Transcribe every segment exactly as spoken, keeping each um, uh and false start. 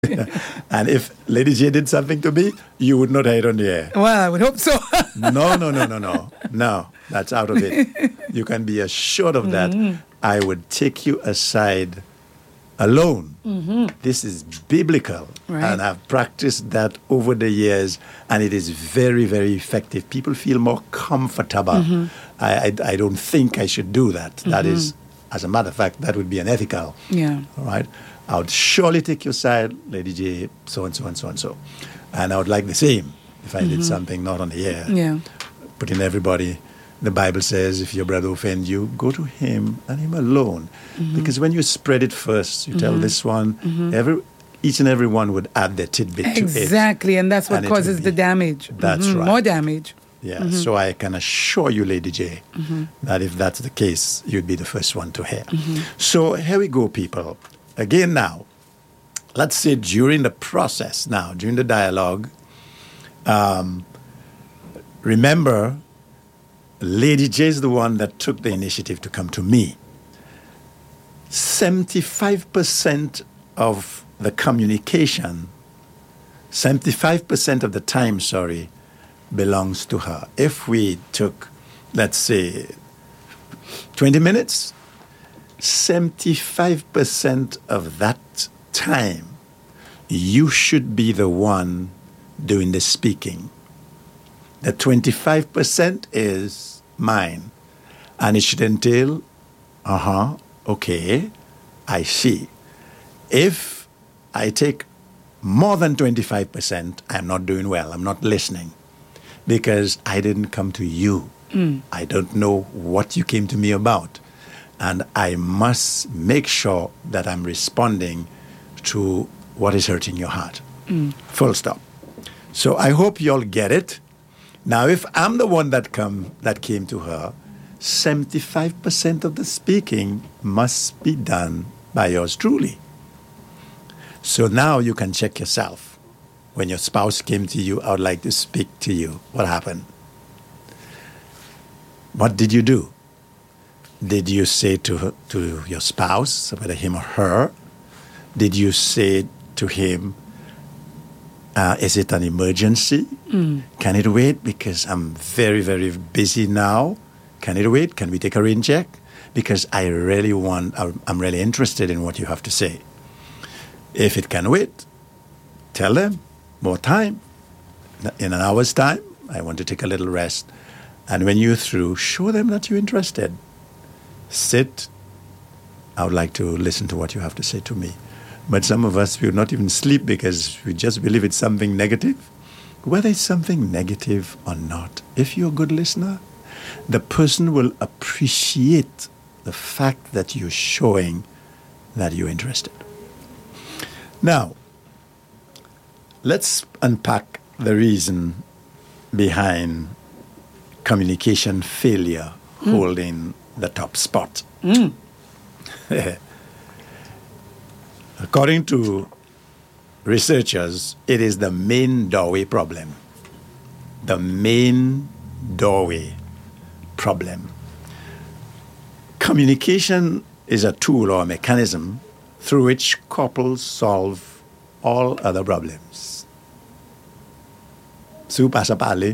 And if Lady J did something to me, you would not hear it on the air. Well, I would hope so. No, no, no, no, no. No, that's out of it. You can be assured of that. Mm-hmm. I would take you aside alone. Mm-hmm. This is biblical. Right. And I've practiced that over the years, and it is very, very effective. People feel more comfortable. Mm-hmm. I, I, I don't think I should do that. Mm-hmm. That is, as a matter of fact, that would be unethical. Yeah. All right? I would surely take your side, Lady J, so and so and so and so. And I would like the same if I mm-hmm. did something not on the air. Yeah. Putting everybody, the Bible says, if your brother offend you, go to him and him alone. Mm-hmm. Because when you spread it first, you mm-hmm. tell this one, mm-hmm. every each and every one would add their tidbit exactly, to it. Exactly, and that's what and causes be, the damage. That's mm-hmm. right. More damage. Yeah, mm-hmm. so I can assure you, Lady J, mm-hmm. that if that's the case, you'd be the first one to hear. Mm-hmm. So here we go, people. Again now, let's say during the process now, during the dialogue, um, remember, Lady J is the one that took the initiative to come to me. seventy-five percent of the communication, seventy-five percent of the time, sorry, belongs to her. If we took, let's say, twenty minutes, seventy-five percent of that time, you should be the one doing the speaking. The twenty-five percent is mine. And it should entail, uh-huh, okay, I see. If I take more than twenty-five percent, I'm not doing well. I'm not listening. Because I didn't come to you. Mm. I don't know what you came to me about. And I must make sure that I'm responding to what is hurting your heart. Mm. Full stop. So I hope you all get it. Now, if I'm the one that come that came to her, seventy-five percent of the speaking must be done by yours truly. So now you can check yourself. When your spouse came to you, I would like to speak to you. What happened? What did you do? Did you say to her, to your spouse, whether him or her, did you say to him, uh, is it an emergency? Mm. Can it wait? Because I'm very, very busy now. Can it wait? Can we take a rain check? Because I really want, I'm really interested in what you have to say. If it can wait, tell them, more time. In an hour's time, I want to take a little rest. And when you're through, show them that you're interested. Sit. I would like to listen to what you have to say to me. But some of us will not even sleep because we just believe it's something negative. Whether it's something negative or not, if you're a good listener, the person will appreciate the fact that you're showing that you're interested. Now, let's unpack the reason behind communication failure mm. holding the top spot. Mm. According to researchers, it is the main doorway problem. The main doorway problem. Communication is a tool or a mechanism through which couples solve all other problems. Su pasa pali.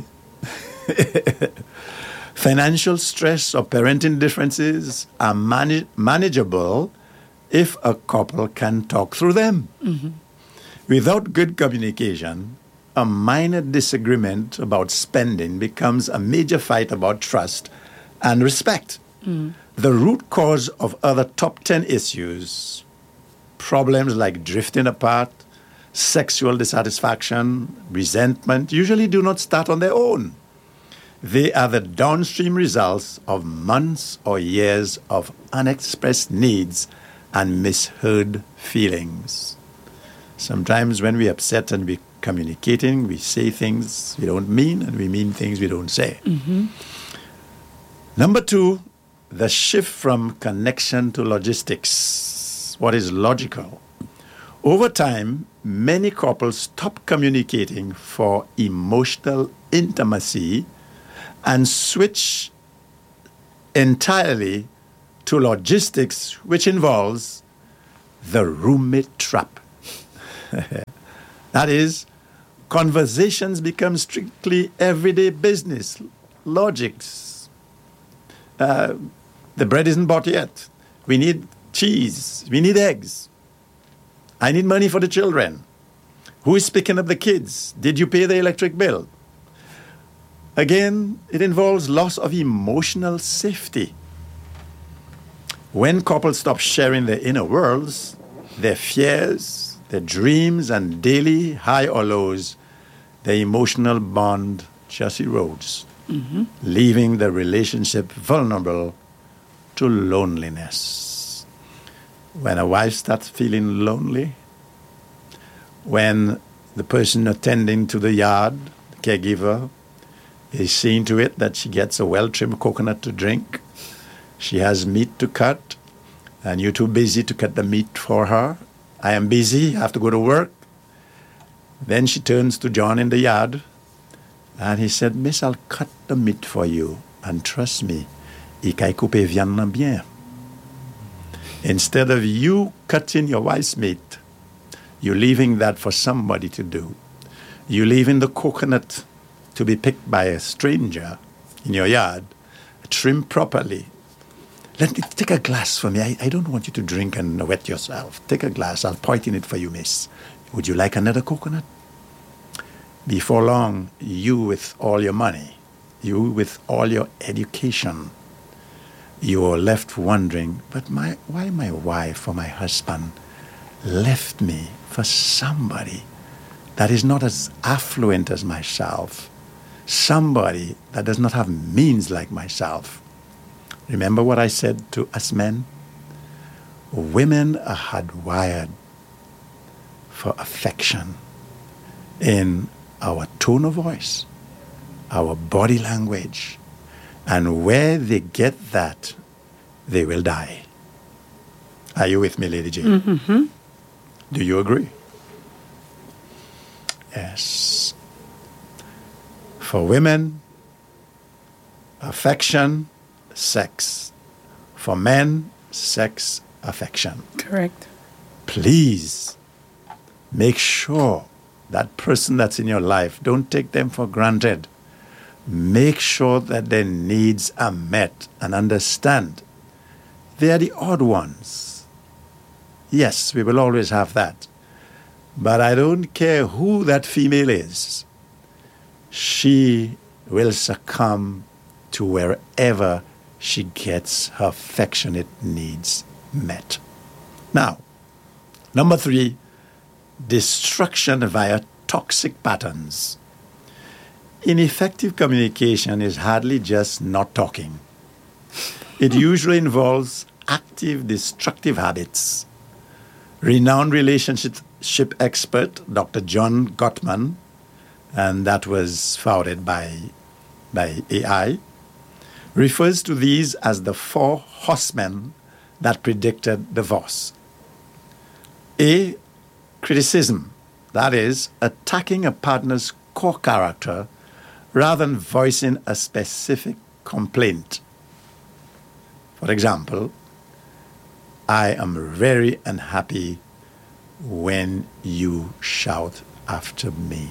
Financial stress or parenting differences are manage- manageable if a couple can talk through them. Mm-hmm. Without good communication, a minor disagreement about spending becomes a major fight about trust and respect. Mm. The root cause of other top ten issues, problems like drifting apart, sexual dissatisfaction, resentment, usually do not start on their own. They are the downstream results of months or years of unexpressed needs and misheard feelings. Sometimes when we're upset and we're communicating, we say things we don't mean and we mean things we don't say. Mm-hmm. Number two, the shift from connection to logistics. What is logical? Over time, many couples stop communicating for emotional intimacy and switch entirely to logistics, which involves the roommate trap. That is, conversations become strictly everyday business, logics. Uh, the bread isn't bought yet. We need cheese. We need eggs. I need money for the children. Who is picking up the kids? Did you pay the electric bill? Again, it involves loss of emotional safety. When couples stop sharing their inner worlds, their fears, their dreams, and daily high or lows, the emotional bond just erodes, mm-hmm. leaving the relationship vulnerable to loneliness. When a wife starts feeling lonely, when the person attending to the yard, the caregiver, is seeing to it that she gets a well-trimmed coconut to drink, she has meat to cut, and you're too busy to cut the meat for her. I am busy, I have to go to work. Then she turns to John in the yard, and he said, Miss, I'll cut the meat for you, and trust me, ikay coupe viande nan bien. Instead of you cutting your wife's meat, you're leaving that for somebody to do. You're leaving the coconut to be picked by a stranger in your yard, trimmed properly. Let me take a glass for me. I, I don't want you to drink and wet yourself. Take a glass. I'll point in it for you, miss. Would you like another coconut? Before long, you with all your money, you with all your education, you're left wondering, but my, why my wife or my husband left me for somebody that is not as affluent as myself, somebody that does not have means like myself. Remember what I said to us men? Women are hardwired for affection in our tone of voice, our body language, and where they get that, they will die. Are you with me, Lady Jane? Mm-hmm. Do you agree? Yes. For women, affection, sex. For men, sex, affection. Correct. Please make sure that person that's in your life, don't take them for granted. Make sure that their needs are met and understand they are the odd ones. Yes, we will always have that. But I don't care who that female is. She will succumb to wherever she gets her affectionate needs met. Now, number three, destruction via toxic patterns. Ineffective communication is hardly just not talking. It usually involves active destructive habits. Renowned relationship expert Doctor John Gottman, and that was founded by, by A I, refers to these as the four horsemen that predicted divorce. A, criticism, that is, attacking a partner's core character rather than voicing a specific complaint. For example, I am very unhappy when you shout after me.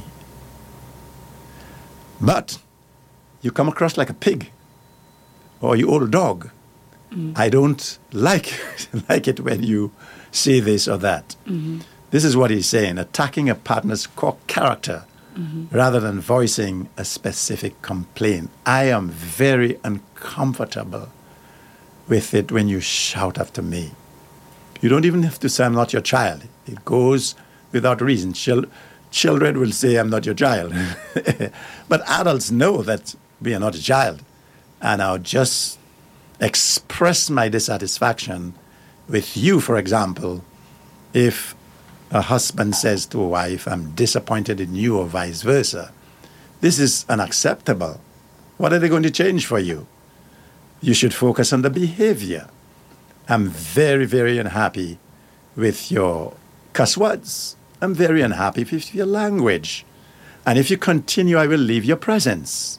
But you come across like a pig or you old dog. Mm. I don't like, like it when you say this or that. Mm-hmm. This is what he's saying, attacking a partner's core character mm-hmm. rather than voicing a specific complaint. I am very uncomfortable with it when you shout after me. You don't even have to say I'm not your child. It goes without reason. Chil- children will say I'm not your child. But adults know that we are not a child. And I'll just express my dissatisfaction with you, for example, if a husband says to a wife, I'm disappointed in you, or vice versa. This is unacceptable. What are they going to change for you? You should focus on the behavior. I'm very, very unhappy with your cuss words. I'm very unhappy with your language. And if you continue, I will leave your presence.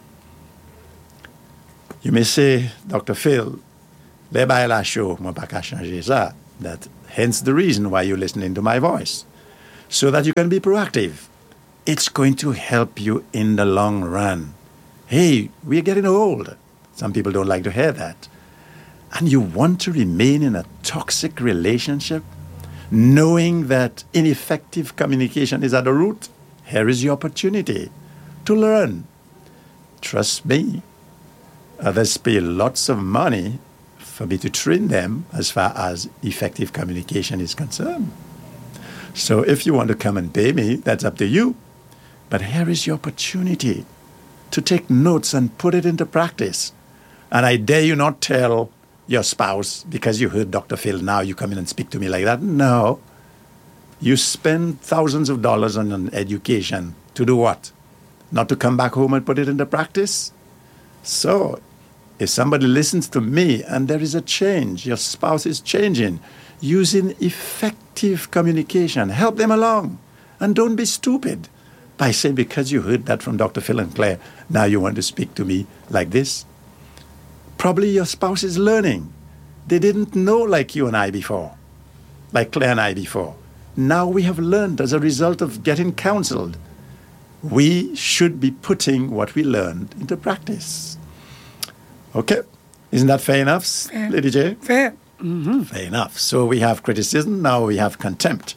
You may say, Doctor Phil, le baila show, moi pas qu'à changer ça. That hence the reason why you're listening to my voice. so that you can be proactive. It's going to help you in the long run. Hey, we're getting old. Some people don't like to hear that. And you want to remain in a toxic relationship, knowing that ineffective communication is at the root? Here is your opportunity to learn. Trust me, others pay lots of money for me to train them as far as effective communication is concerned. So if you want to come and pay me, that's up to you. But here is your opportunity to take notes and put it into practice. And I dare you not tell your spouse, because you heard Doctor Phil, now you come in and speak to me like that. No. You spend thousands of dollars on an education to do what? Not to come back home and put it into practice? So, if somebody listens to me and there is a change, your spouse is changing, using effective communication, help them along. And don't be stupid by saying, because you heard that from Doctor Phil and Claire, now you want to speak to me like this. Probably your spouse is learning. They didn't know like you and I before, like Claire and I before. Now we have learned as a result of getting counseled. We should be putting what we learned into practice. Okay. Isn't that fair enough, fair. Lady J? Fair. Mm-hmm. Fair enough. So we have criticism, now we have contempt.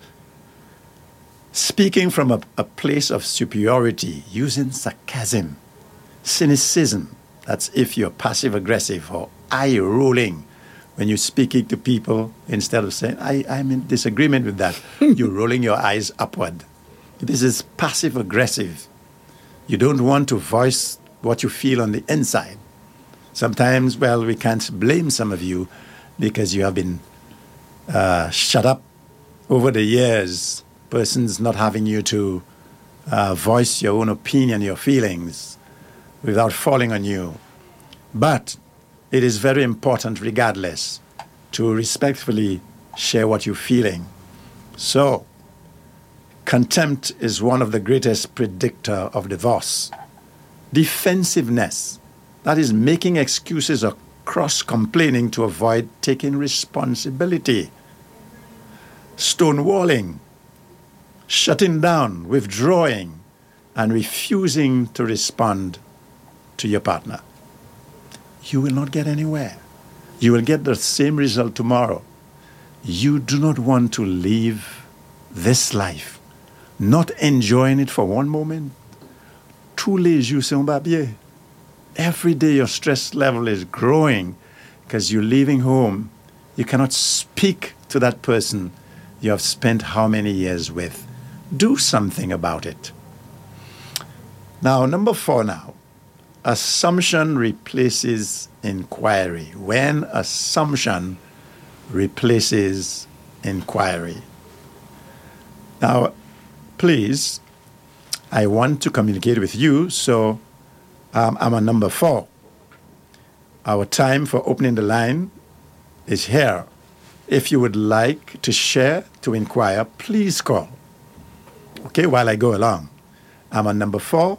Speaking from a, a place of superiority, using sarcasm, cynicism, that's if you're passive-aggressive or eye-rolling when you're speaking to people, instead of saying, I, I'm in disagreement with that, you're rolling your eyes upward. This is passive-aggressive. You don't want to voice what you feel on the inside. Sometimes, well, we can't blame some of you because you have been uh, shut up over the years, persons not having you to uh, voice your own opinion, your feelings, without falling on you. But it is very important, regardless, to respectfully share what you're feeling. So, contempt is one of the greatest predictor of divorce. Defensiveness, that is making excuses or cross-complaining to avoid taking responsibility. Stonewalling, shutting down, withdrawing, and refusing to respond to your partner. You will not get anywhere. You will get the same result tomorrow. You do not want to live this life, not enjoying it for one moment. Tous les jours c'est un barbier. Every day your stress level is growing because you're leaving home. You cannot speak to that person you have spent how many years with. Do something about it. Now, number four now. Assumption replaces inquiry. When assumption replaces inquiry. Now, please, I want to communicate with you, so um, I'm on number four. Our time for opening the line is here. If you would like to share, to inquire, please call. Okay, while I go along. I'm on number four.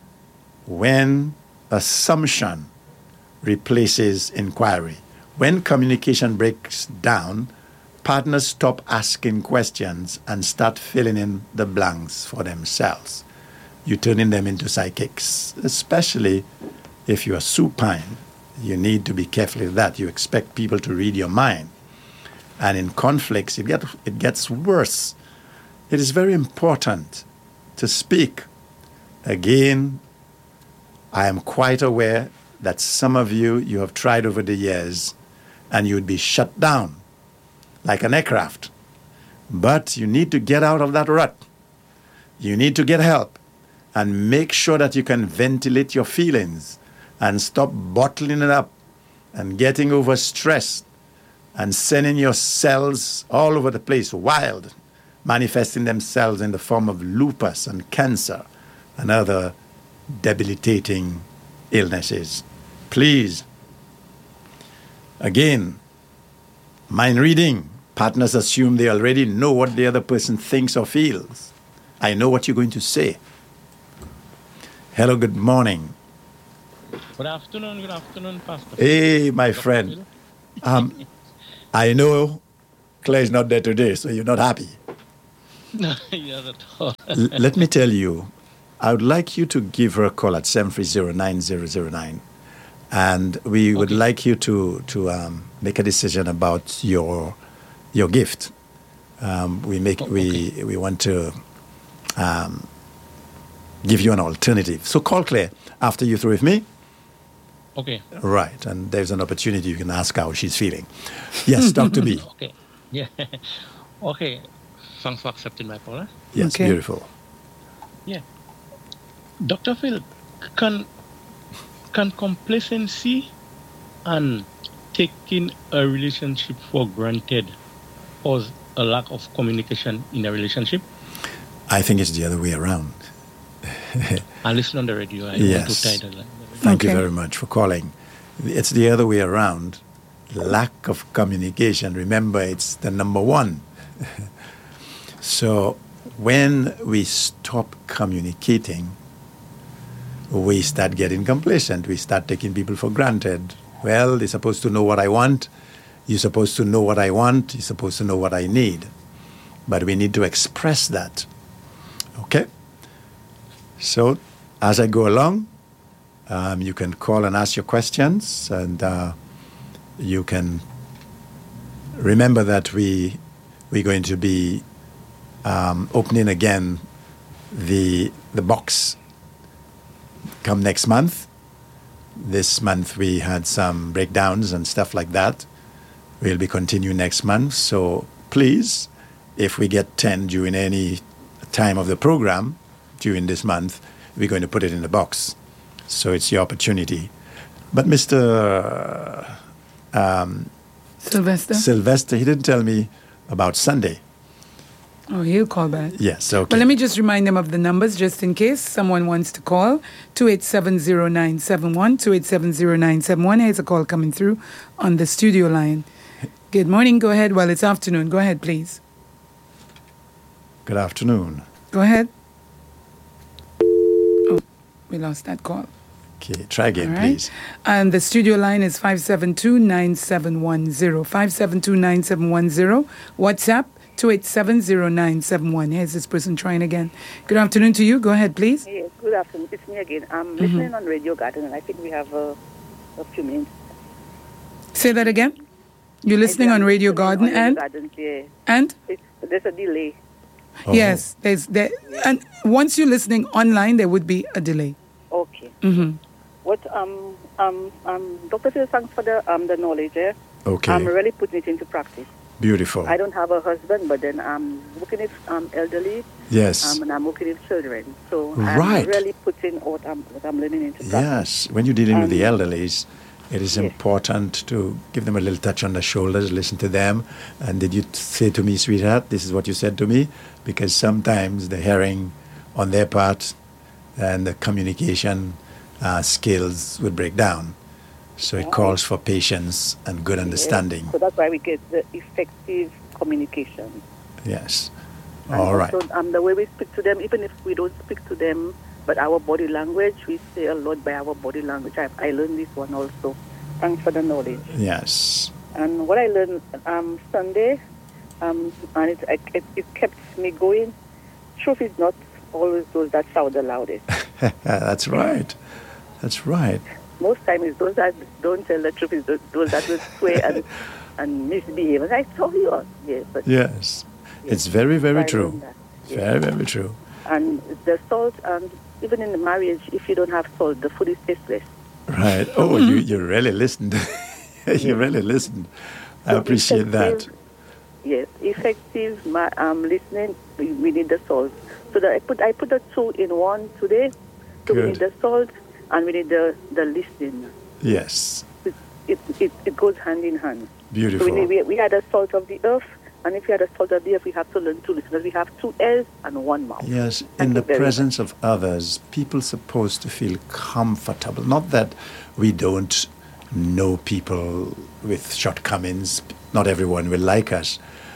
When assumption replaces inquiry. When communication breaks down, partners stop asking questions and start filling in the blanks for themselves. You're turning them into psychics, especially if you are supine. You need to be careful with that. You expect people to read your mind. And in conflicts, it, get, it gets worse. It is very important to speak. Again, I am quite aware that some of you, you have tried over the years and you would be shut down like an aircraft. But you need to get out of that rut. You need to get help and make sure that you can ventilate your feelings and stop bottling it up and getting overstressed and sending your cells all over the place wild, manifesting themselves in the form of lupus and cancer and other debilitating illnesses. Please, again, mind reading. Partners assume they already know what the other person thinks or feels. I know what you're going to say. Hello, good morning. Good afternoon, good afternoon, Pastor. Hey, my friend. Um, I know Claire's not there today, so you're not happy. Yes, at all. L- let me tell you, I would like you to give her a call at seven three zero, nine zero zero nine. And we would Okay. like you to, to um, make a decision about your your gift. Um, we make Oh, we we want to um, give you an alternative. So call Claire after you through with me. Okay. Right, and there's an opportunity you can ask how she's feeling. Yes, Doctor B. Okay. Yeah. Okay. Thanks for accepting my call. Huh? Yes, Okay. beautiful. Yeah. Doctor Phil, can can complacency and taking a relationship for granted cause a lack of communication in a relationship? I think it's the other way around. I listen on the radio. I Yes. want to tie the line. Thank you Okay. very much for calling. It's the other way around. Lack of communication. Remember, it's the number one. So when we stop communicating, we start getting complacent. We start taking people for granted. Well, they're supposed to know what I want. You're supposed to know what I want. You're supposed to know what I need. But we need to express that. Okay? So as I go along, um, you can call and ask your questions, and uh, you can remember that we, we're going to be um, opening again the, the box come next month. This month we had some breakdowns and stuff like that. We'll be continuing next month. So please, if we get ten during any time of the program during this month, we're going to put it in the box. So it's your opportunity. But Mister Um, Sylvester? Sylvester, he didn't tell me about Sunday. Oh, he'll call back. Yes, okay. Well, let me just remind them of the numbers just in case someone wants to call. two eight seven zero nine seven one, two eight seven zero nine seven one. Here's a call coming through on the studio line. Good morning. Go ahead. Well, it's afternoon. Go ahead, please. Good afternoon. Go ahead. Oh, we lost that call. Okay, try again, All right. please. And the studio line is five seven two, nine seven one zero. five seven two, nine seven one zero. WhatsApp, two eight seven zero nine seven one. Here's this person trying again. Good afternoon to you. Go ahead, please. Yes, good afternoon. It's me again. I'm listening on Radio Garden, and I think we have uh, a few minutes. Say that again. You're listening I on am Radio listening Garden on and? Radio Garden, yeah. And? It's, there's a delay. Oh. Yes, there's there, and once you're listening online, there would be a delay. Okay. Mm-hmm. What um um um Doctor Phil, thanks for the um the knowledge. Eh? Okay, I'm really putting it into practice. beautiful. I don't have a husband, but then I'm working with um elderly, Yes. um, and I'm working with children. So Right. I'm really putting what I'm what I'm learning into practice. Yes, when you're dealing with the Um, elderlies, it is yes. important to give them a little touch on the shoulders, listen to them. And did you t- say to me, sweetheart, this is what you said to me? Because sometimes the hearing on their part and the communication uh, skills would break down. So it calls for patience and good understanding. So that's why we get the effective communication. Yes. And All right. also, um, the way we speak to them, even if we don't speak to them, but our body language, we say a lot by our body language. I, I learned this one also. Thanks for the knowledge. Yes. And what I learned um, Sunday, um, and it, it, it kept me going, truth is not always those that shout the loudest. That's right. That's right. Most times it's those that don't tell the truth, is those, those that will swear and, and misbehave. And I told you, yes, but Yes. It's very, very I true. learned that. Yes. Very, very true. And the salt, and even in the marriage, if you don't have salt, the food is tasteless. Right. Oh, you, you really listened. You really listened. I So appreciate that. effective- Yes, effective ma- um, listening. We, we need the salt. So that I put I put the two in one today. So we Good. need the salt and we need the the listening. Yes. It it, it, it goes hand in hand. So Beautiful. we, need, we we are the salt of the earth, and if we are the salt of the earth, we have to learn to listen. Because we have two ears and one mouth. Yes, Thank in you the very presence of others, people supposed to feel comfortable. Not that we don't know people with shortcomings. Not everyone will like us.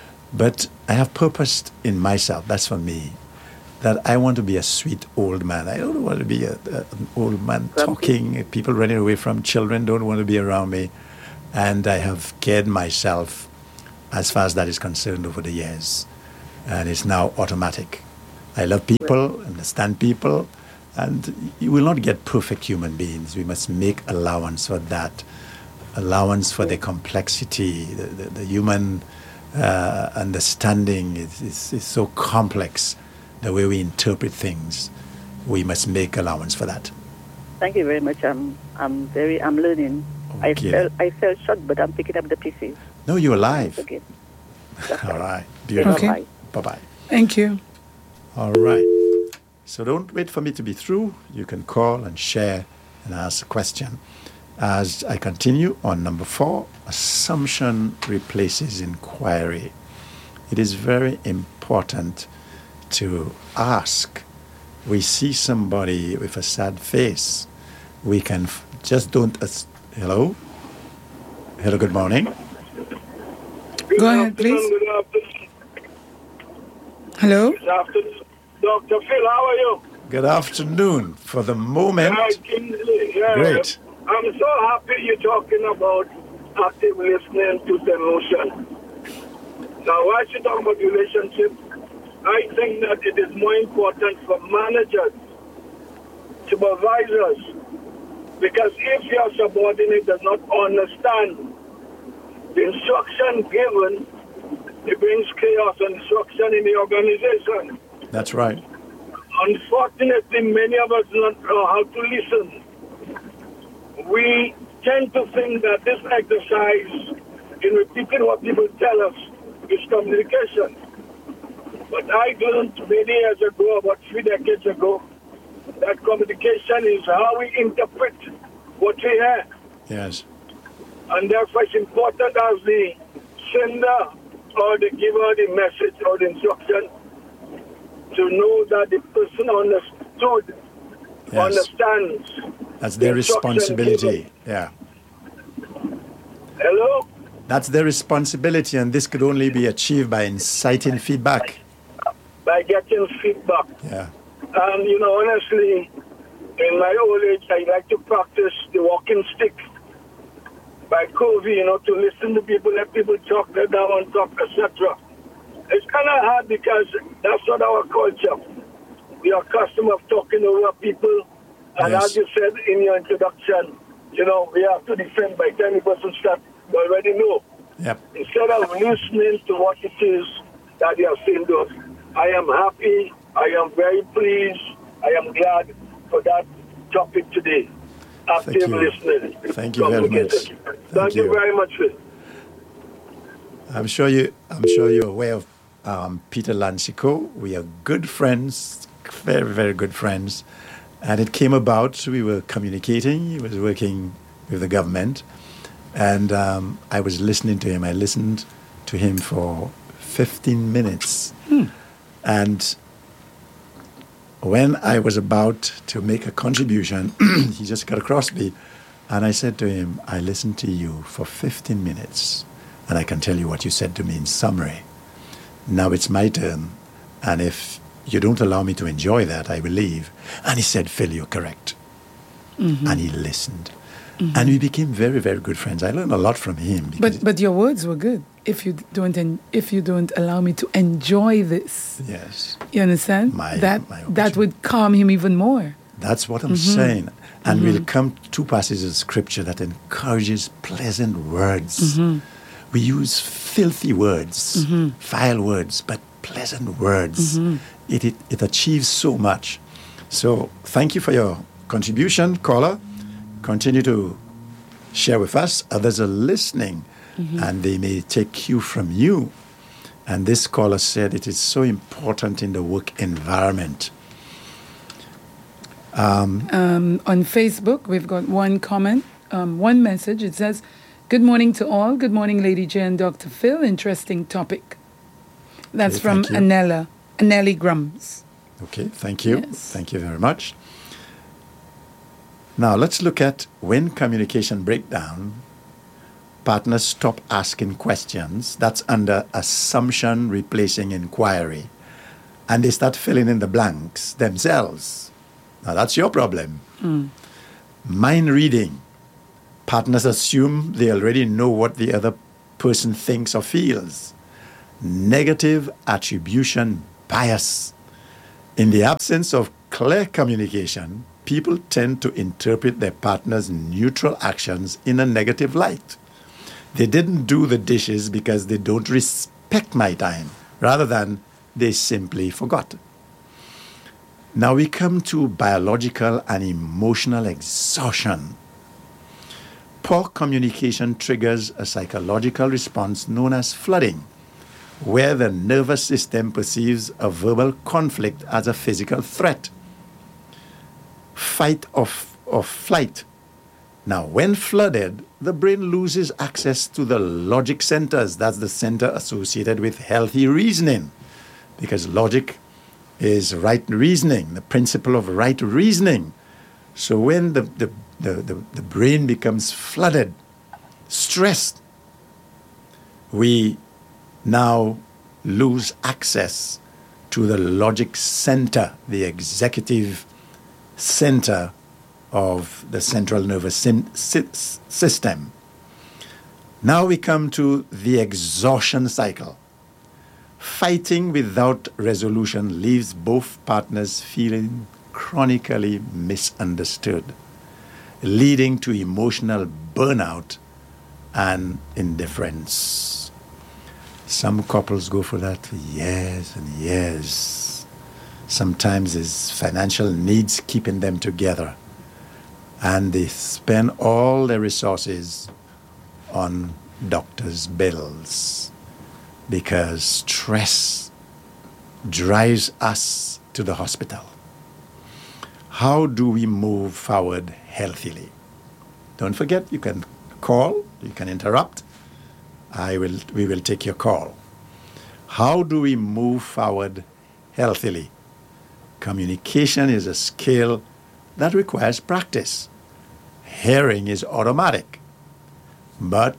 But I have purposed in myself, that's for me, that I want to be a sweet old man. I don't want to be a, a, an old man Grumpy. talking. People running away from children don't want to be around me. And I have cared myself as far as that is concerned over the years. and it's now automatic. I love people, understand people, and you will not get perfect human beings. We must make allowance for that, allowance for the complexity, the, the, the human uh, understanding is, is, is so complex, the way we interpret things. We must make allowance for that. Thank you very much. I'm, I'm very, I'm learning. Okay. I felt, I felt shocked, but I'm picking up the pieces. No, you're alive. Okay. All right. Beautiful. Okay. Bye-bye. Thank you. All right. So don't wait for me to be through. You can call and share and ask a question. As I continue on number four, assumption replaces inquiry. It is very important to ask. We see somebody with a sad face. We can f- just don't... As- Hello? Hello, good morning. Go ahead, please. Good afternoon. Hello? Good afternoon. Doctor Phil, how are you? Good afternoon. For the moment, Hi, Kingsley. Yeah. great. I'm so happy you're talking about active listening to the emotion. Now, why should talk about relationships? I think that it is more important for managers, supervisors, because if your subordinate does not understand the instruction given, it brings chaos and destruction in the organization. That's right. Unfortunately, many of us don't know how to listen. We tend to think that this exercise in repeating what people tell us is communication. But I learned many years ago, about three decades ago, that communication is how we interpret what we hear. Yes. And therefore it's important as the sender or the giver the message or the instruction to know that the person understood, Yes. understands. That's their the instruction responsibility. given. Yeah. Hello? That's their responsibility, and this could only be achieved by inciting feedback. By getting feedback. Yeah. And, you know, honestly, in my old age, I like to practice the walking stick by Covey, you know, to listen to people, let people talk, let them on talk, et cetera. It's kind of hard because that's not our culture. We are accustomed of talking over people. And Yes. as you said in your introduction, you know, we have to defend by telling the person stuff you already know. Yep. Instead of listening to what it is that they are saying to us. I am happy. I am very pleased. I am glad for that topic today. Active Thank you. listening. Thank you very much. Thank, Thank you you. very much, Phil. I'm sure you. I'm sure you're aware of um, Peter Lansico. We are good friends, very very good friends, and it came about. We were communicating. He was working with the government, and um, I was listening to him. I listened to him for fifteen minutes, Hmm. and when I was about to make a contribution, he just got across me, and I said to him, "I listened to you for fifteen minutes." And I can tell you what you said to me in summary. Now it's my turn. And if you don't allow me to enjoy that, I will leave. And he said, Phil, you're correct. Mm-hmm. And he listened. Mm-hmm. And we became very, very good friends. I learned a lot from him. But but your words were good. If you don't en- if you don't allow me to enjoy this, yes, you understand? My- that my that would calm him even more. That's what I'm Mm-hmm. saying. And Mm-hmm. we'll come to two passages of scripture that encourages pleasant words. Mm-hmm. We use filthy words, Mm-hmm. vile words, but pleasant words. Mm-hmm. It, it, it achieves so much. So thank you for your contribution, caller. Continue to share with us. Others are listening, Mm-hmm. and they may take cue from you. And this caller said it is so important in the work environment. Um, Um, on Facebook, we've got one comment, um, one message. It says, "Good morning to all. Good morning, Lady J and Doctor Phil. Interesting topic." That's Okay, from thank you. Anella, Anneli Grums. Okay, thank you. Yes. Thank you very much. Now, let's look at when communication breakdown, partners stop asking questions. That's under assumption replacing inquiry. And they start filling in the blanks themselves. Now, that's your problem. Mm. Mind reading. Partners assume they already know what the other person thinks or feels. negative attribution bias. In the absence of clear communication, people tend to interpret their partner's neutral actions in a negative light. They didn't do the dishes because they don't respect my time, rather than they simply forgot. Now we come to biological and emotional exhaustion. Poor communication triggers a psychological response known as flooding, where the nervous system perceives a verbal conflict as a physical threat. Fight or, f- or flight. Now, when flooded, the brain loses access to the logic centers. That's the center associated with healthy reasoning, because logic is right reasoning, the principle of right reasoning. So when the, the, the, the, the brain becomes flooded, stressed, we now lose access to the logic center, the executive center of the central nervous system. Now we come to the exhaustion cycle. Fighting without resolution leaves both partners feeling chronically misunderstood, leading to emotional burnout and indifference. Some couples go for that for years and years. Sometimes it's financial needs keeping them together, and they spend all their resources on doctor's bills, because stress drives us to the hospital. How do we move forward healthily? Don't forget, you can call, you can interrupt. I will. We will take your call. How do we move forward healthily? Communication is a skill that requires practice. Hearing is automatic, but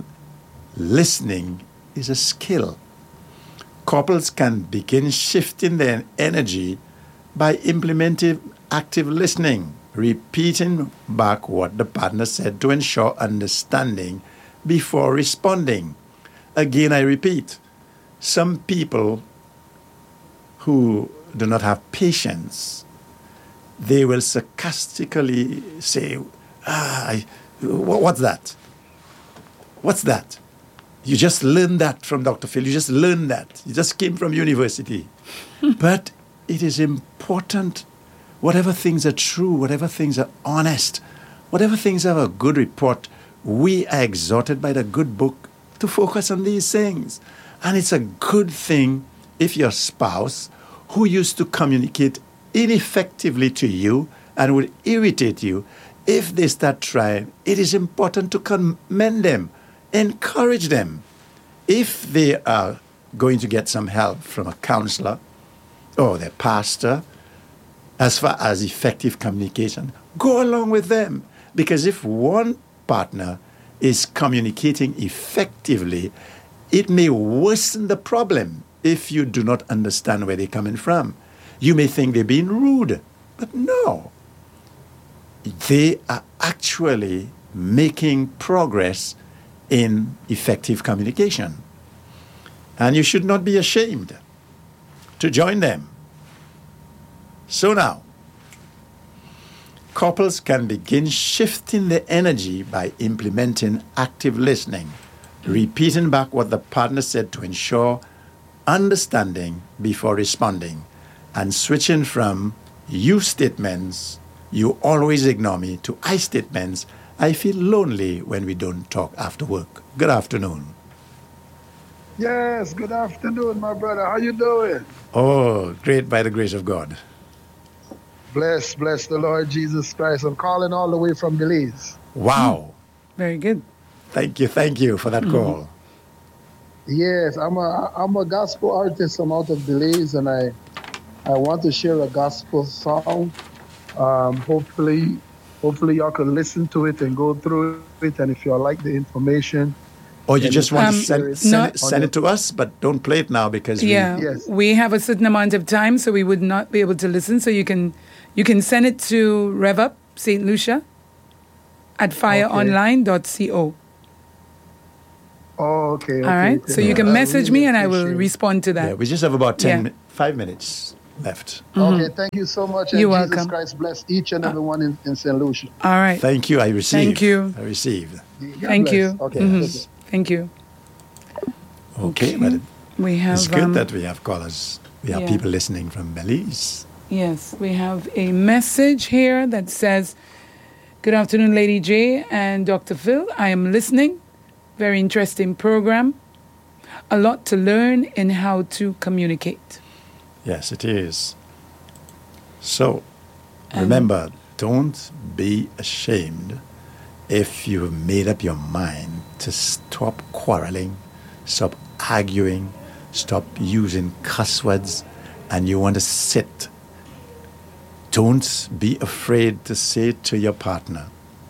listening is a skill. Couples can begin shifting their energy by implementing active listening, repeating back what the partner said to ensure understanding before responding. Again, I repeat, some people who do not have patience, they will sarcastically say, ah, I, what's that? What's that? You just learned that from Doctor Phil. You just learned that. You just came from university. But it is important, whatever things are true, whatever things are honest, whatever things have a good report, we are exhorted by the good book to focus on these things. And it's a good thing if your spouse, who used to communicate ineffectively to you and would irritate you, if they start trying, it is important to commend them, encourage them. If they are going to get some help from a counselor or their pastor, as far as effective communication, go along with them. Because if one partner is communicating effectively, it may worsen the problem if you do not understand where they're coming from. You may think they're being rude, but no. They are actually making progress in effective communication. And you should not be ashamed to join them. So now, couples can begin shifting their energy by implementing active listening, repeating back what the partner said to ensure understanding before responding, and switching from you statements, you always ignore me, to I statements, I feel lonely when we don't talk after work. Good afternoon. Yes, good afternoon, my brother. How you doing? Oh, great by the grace of God. Bless, bless the Lord Jesus Christ. I'm calling all the way from Belize. Wow. Very good. Thank you, thank you for that mm-hmm. call. Yes, I'm a I'm a gospel artist. I'm out of Belize, and I I want to share a gospel song. Um, hopefully, hopefully y'all can listen to it and go through it. And if y'all like the information, or you just want um, to send, send, not, it, send it to us, but don't play it now because we, yeah, yes. we have a certain amount of time, so we would not be able to listen. So you can you can send it to RevUp Saint Lucia at fire online dot co. Oh, okay. All right. okay. So you Yeah. can I message really me and I will appreciate it. respond to that. Yeah, we just have about ten, Yeah. mi- five minutes left. Okay, thank you so much. And You're Jesus welcome. Christ bless each and every one in, in Saint Lucia. All right. Thank you. I received. Thank you. I received. God Thank bless. you. Okay. Mhm. okay. Thank you. Okay, but it- We have. it's good um, that we have callers. We have yeah. people listening from Belize. Yes, we have a message here that says, "Good afternoon, Lady J and Doctor Phil. I am listening. Very interesting program. A lot to learn in how to communicate." Yes, it is. So, And- remember, don't be ashamed if you've made up your mind to stop quarreling, stop arguing, stop using cuss words, and you want to sit. Don't be afraid to say to your partner,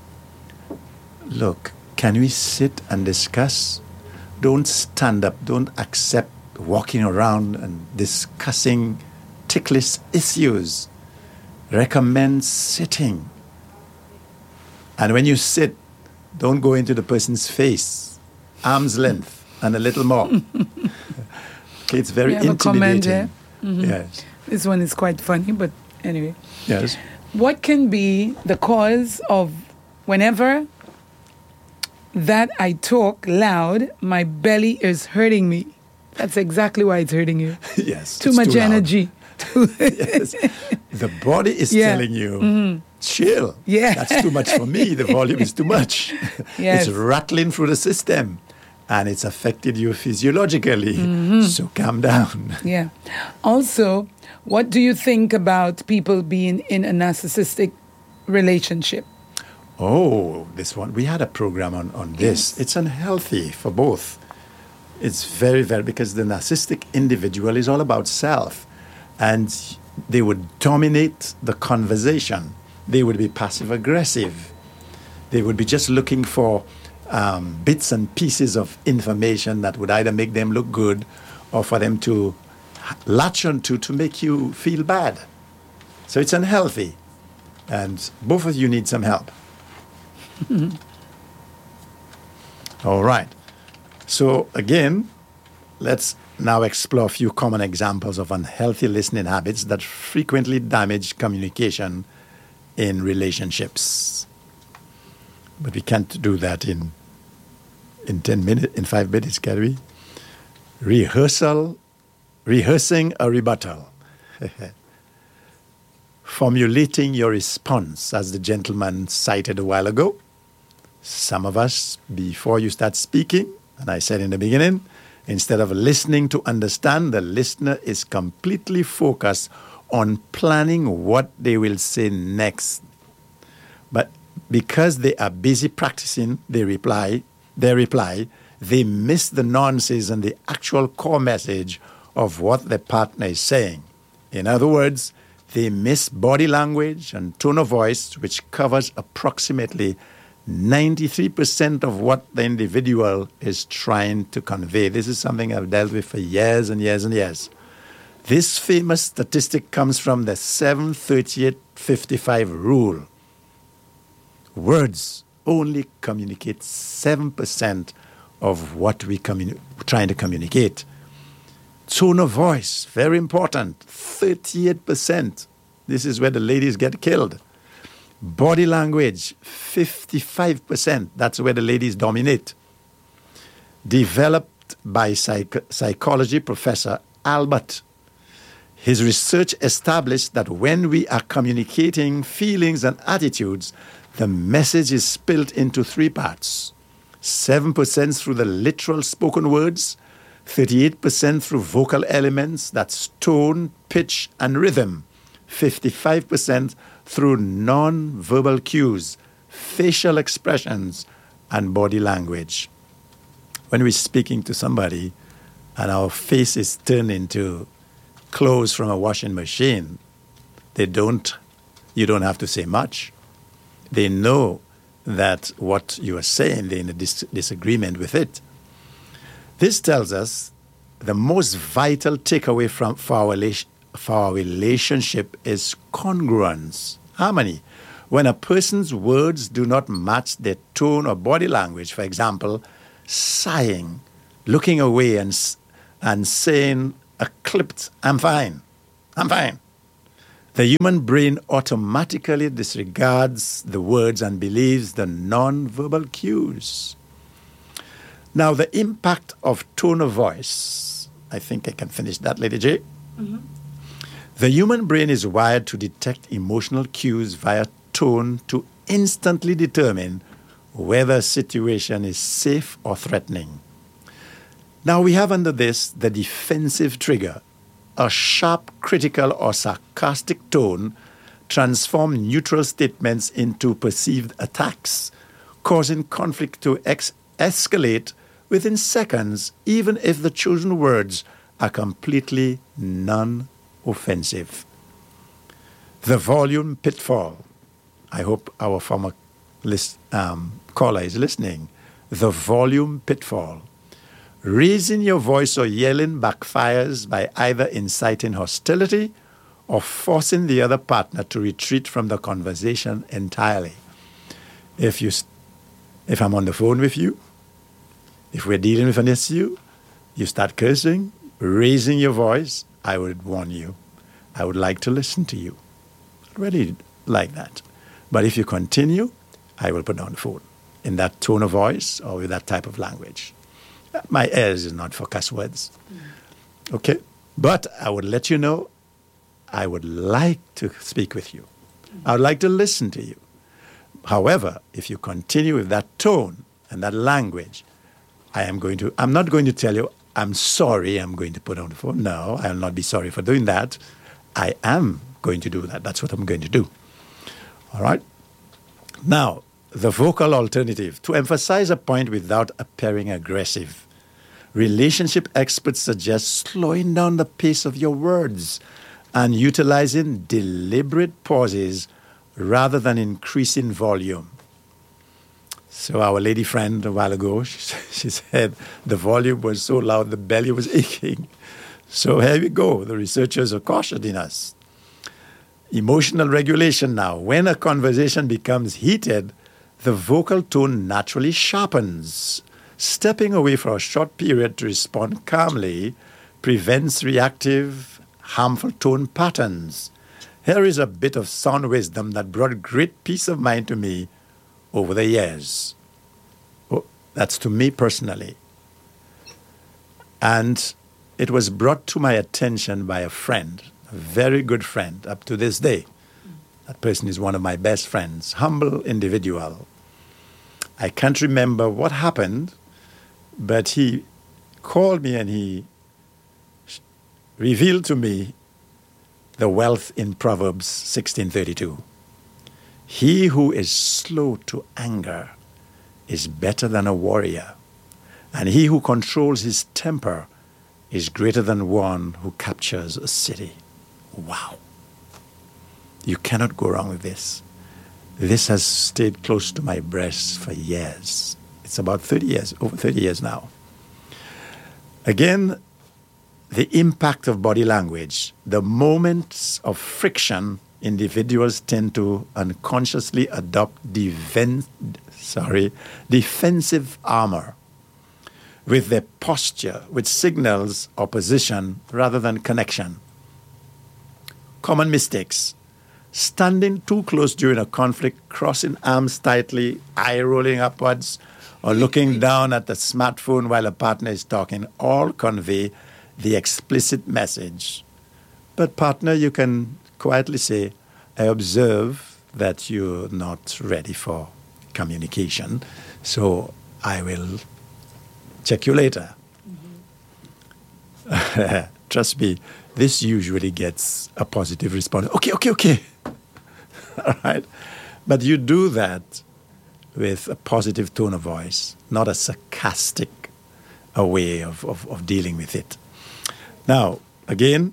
look, can we sit and discuss? Don't stand up. Don't accept walking around and discussing ticklish issues. Recommend sitting. And when you sit, don't go into the person's face. Arm's length and a little more. Okay, it's very We have a comment intimidating. here. Yes. This one is quite funny, but anyway. Yes. What can be the cause of whenever that I talk loud, my belly is hurting me? That's exactly why it's hurting you. Yes. Too it's much loud. energy. Yes. The body is Yeah. telling you, chill. Yeah. That's too much for me. The volume is too much. Yes. It's rattling through the system and it's affected you physiologically. So calm down. Yeah. Also, what do you think about people being in a narcissistic relationship? Oh, this one. We had a program on, on this. Yes. It's unhealthy for both. It's very, very, because the narcissistic individual is all about self. And they would dominate the conversation. They would be passive aggressive. They would be just looking for um, bits and pieces of information that would either make them look good or for them to latch onto to make you feel bad. So it's unhealthy. And both of you need some help. All right. So again, let's now explore a few common examples of unhealthy listening habits that frequently damage communication in relationships. But we can't do that in in ten minutes, in five minutes, can we? Rehearsal, rehearsing a rebuttal. Formulating your response, as the gentleman cited a while ago. Some of us, before you start speaking, and I said in the beginning, instead of listening to understand, the listener is completely focused on planning what they will say next. But because they are busy practicing their reply, their reply, they miss the nuances and the actual core message of what the partner is saying. In other words, they miss body language and tone of voice, which covers approximately ninety-three percent of what the individual is trying to convey. This is something I've dealt with for years and years and years. This famous statistic comes from the seven thirty-eight fifty-five rule. Words only communicate seven percent of what we communi- trying to communicate. Tone of voice, very important, thirty-eight percent. This is where the ladies get killed. Body language, fifty-five percent. That's where the ladies dominate. Developed by psych- psychology professor Albert. His research established that when we are communicating feelings and attitudes, the message is split into three parts. seven percent through the literal spoken words, thirty-eight percent through vocal elements, that's tone, pitch, and rhythm, fifty-five percent through non-verbal cues, facial expressions, and body language. When we're speaking to somebody and our face is turned into clothes from a washing machine, they don't, you don't have to say much. They know that what you are saying, they're in a dis- disagreement with it. This tells us the most vital takeaway from for our, rela- for our relationship is congruence, harmony. When a person's words do not match their tone or body language, for example, sighing looking away and, and saying a clipped, I'm fine, I'm fine. The human brain automatically disregards the words and believes the non-verbal cues. Now, the impact of tone of voice, I think I can finish that, Lady J. Mm-hmm. The human brain is wired to detect emotional cues via tone to instantly determine whether a situation is safe or threatening. Now, we have under this the defensive trigger. A sharp, critical, or sarcastic tone transforms neutral statements into perceived attacks, causing conflict to ex- escalate within seconds, even if the chosen words are completely non-offensive. The volume pitfall. I hope our former list, um, caller is listening. The volume pitfall. Raising your voice or yelling backfires by either inciting hostility or forcing the other partner to retreat from the conversation entirely. If you, if I'm on the phone with you, if we're dealing with an issue, you start cursing, raising your voice, I would warn you. I would like to listen to you. Already like that. But if you continue, I will put down the phone in that tone of voice or with that type of language. My ears is not for cuss words. Mm. Okay? But I would let you know I would like to speak with you. Mm. I would like to listen to you. However, if you continue with that tone and that language, I am going to, I'm not going to tell you, I'm sorry, I'm going to put on the phone. No, I will not be sorry for doing that. I am going to do that. That's what I'm going to do. All right? Now, the vocal alternative, to emphasize a point without appearing aggressive. Relationship experts suggest slowing down the pace of your words and utilizing deliberate pauses rather than increasing volume. So our lady friend a while ago, she, she said the volume was so loud the belly was aching. So here we go. The researchers are cautioning us. Emotional regulation now. When a conversation becomes heated, the vocal tone naturally sharpens. Stepping away for a short period to respond calmly prevents reactive, harmful tone patterns. Here is a bit of sound wisdom that brought great peace of mind to me over the years. Oh, that's to me personally. And it was brought to my attention by a friend, a very good friend up to this day. That person is one of my best friends, humble individual. I can't remember what happened, but he called me and he revealed to me the wealth in Proverbs sixteen thirty-two. He who is slow to anger is better than a warrior, and he who controls his temper is greater than one who captures a city. Wow. You cannot go wrong with this. This has stayed close to my breast for years. It's about thirty years, over thirty years now. Again, the impact of body language, the moments of friction, individuals tend to unconsciously adopt defen- sorry, defensive armor with their posture, which signals opposition rather than connection. Common mistakes. Standing too close during a conflict, crossing arms tightly, eye rolling upwards, or looking down at the smartphone while a partner is talking, all convey the explicit message. But partner, you can quietly say, I observe that you're not ready for communication, so I will check you later. Mm-hmm. Trust me, this usually gets a positive response. Okay, okay, okay. All right? But you do that with a positive tone of voice, not a sarcastic a way of, of, of dealing with it. Now, again,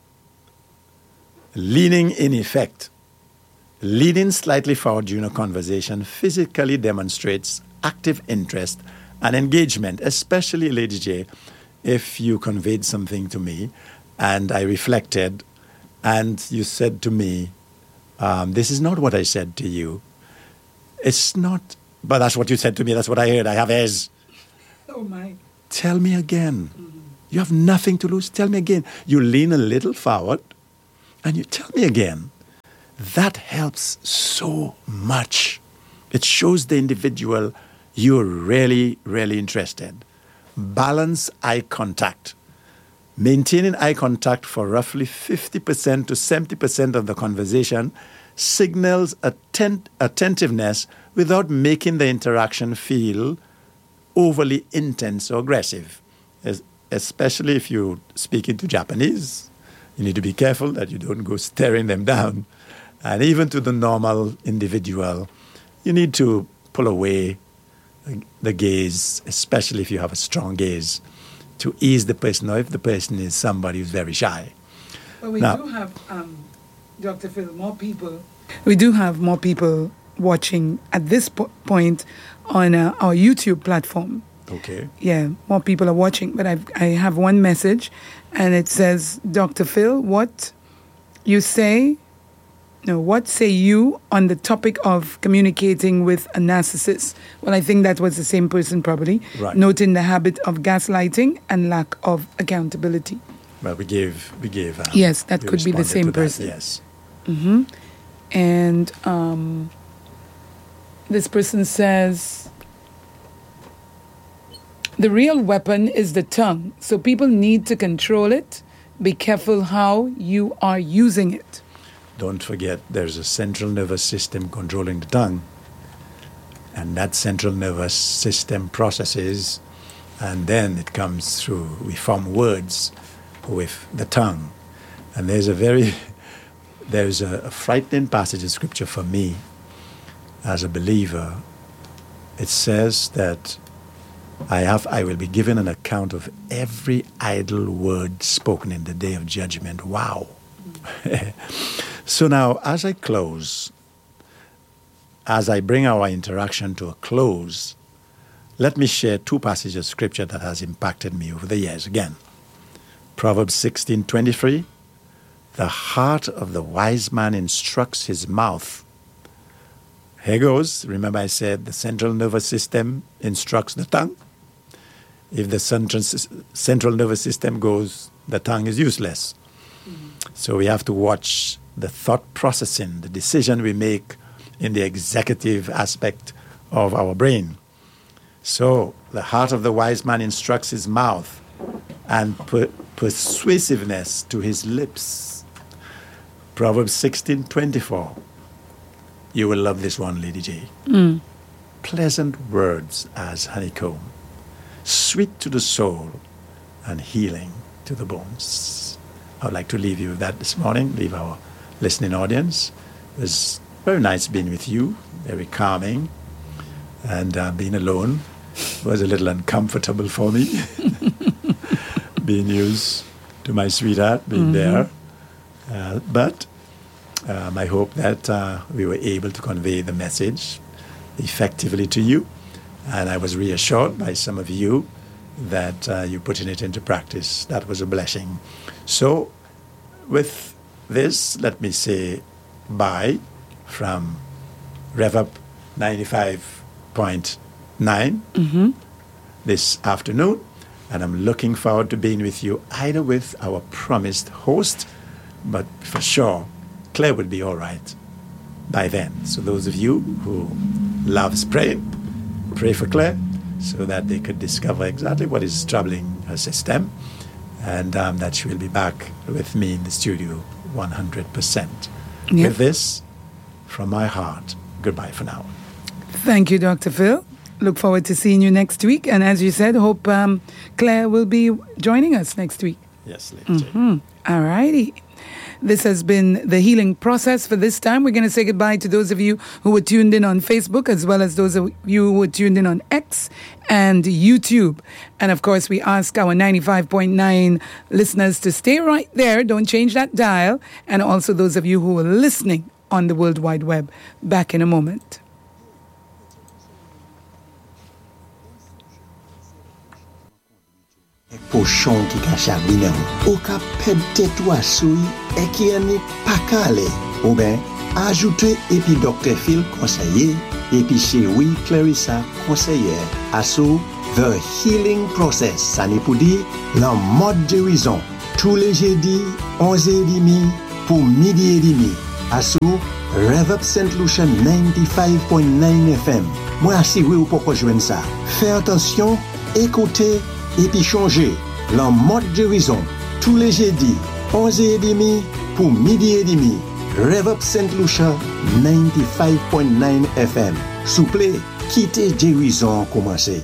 leaning in effect. Leaning slightly forward during a conversation physically demonstrates active interest and engagement, especially, Lady J, if you conveyed something to me and I reflected and you said to me, um, this is not what I said to you. It's not, but that's what you said to me. That's what I heard. I have ears. Oh, my. tell me again. Mm-hmm. You have nothing to lose. Tell me again. You lean a little forward and you tell me again. That helps so much. It shows the individual you're really, really interested. Balance eye contact. Maintaining eye contact for roughly fifty percent to seventy percent of the conversation signals attent- attentiveness without making the interaction feel overly intense or aggressive. As, especially if you're speaking to Japanese, you need to be careful that you don't go staring them down. And even to the normal individual, you need to pull away the gaze, especially if you have a strong gaze, to ease the person, or if the person is somebody who's very shy. Well, we now, do have, um, Doctor Phil, more people. We do have more people watching at this po- point on uh, our YouTube platform. Okay. Yeah, more people are watching. But I've, I have one message, and it says, Doctor Phil, what you say... No, what say you on the topic of communicating with a narcissist? Well, I think that was the same person probably, right. Noting the habit of gaslighting and lack of accountability. Well, we gave, we gave. Um, yes, that could be the same person. That, yes. Mm-hmm. And um, this person says, the real weapon is the tongue, so people need to control it. Be careful how you are using it. Don't forget, there's a central nervous system controlling the tongue. And that central nervous system processes, and then it comes through, we form words with the tongue. And there's a very, there's a, a frightening passage of scripture for me as a believer. It says that I have, I will be given an account of every idle word spoken in the day of judgment. Wow. So now, as I close, as I bring our interaction to a close, let me share two passages of scripture that has impacted me over the years. Again, Proverbs sixteen twenty-three, the heart of the wise man instructs his mouth. Here goes. Remember I said the central nervous system instructs the tongue. If the central, central nervous system goes, the tongue is useless. Mm-hmm. So we have to watch the thought processing, the decision we make in the executive aspect of our brain. So the heart of the wise man instructs his mouth, and per- persuasiveness to his lips. Proverbs sixteen twenty-four. You will love this one, Lady J. Mm. Pleasant words as honeycomb, sweet to the soul and healing to the bones. I would like to leave you with that this morning, leave our listening audience. It was very nice being with you, very calming, and uh, being alone was a little uncomfortable for me. Being used to my sweetheart being mm-hmm. there. Uh, but um, I hope that uh, we were able to convey the message effectively to you. And I was reassured by some of you that uh, you're putting it into practice. That was a blessing. So with this, let me say bye from RevUp ninety-five point nine mm-hmm. this afternoon. And I'm looking forward to being with you, either with our promised host, but for sure, Claire will be all right by then. So those of you who loves praying, pray for Claire so that they could discover exactly what is troubling her system, and um, that she will be back with me in the studio one hundred percent. Yep. With this, from my heart, goodbye for now. Thank you, Doctor Phil. Look forward to seeing you next week. And as you said, hope um, Claire will be joining us next week. Yes, Lady mm-hmm. J. All righty. This has been the healing process for this time. We're going to say goodbye to those of you who were tuned in on Facebook, as well as those of you who were tuned in on X and YouTube. And of course, we ask our ninety-five point nine listeners to stay right there. Don't change that dial. And also those of you who are listening on the World Wide Web. Back in a moment. Pochon ki ka chabine ou, ou ka ped tetou asouy, e ki ane pakale, ou ben, ajoute epi Docteur Phil conseiller, epi chez oui Clarissa conseiller, asou, The Healing Process. Ça n'est pour dire la mode guérison. Tous les jeudis, onze heures trente pour midi et demi. À sous Rev Up Saint Lucia ninety-five point nine F M. Moi, assuré ou pourquoi je ça. Fais attention, écoutez et puis changez. La mode guérison. Tous les jeudis, onze heures trente pour midi et demi. Rev Up Saint Lucia ninety-five point nine F M. S'il vous plaît, quittez guérison commencer.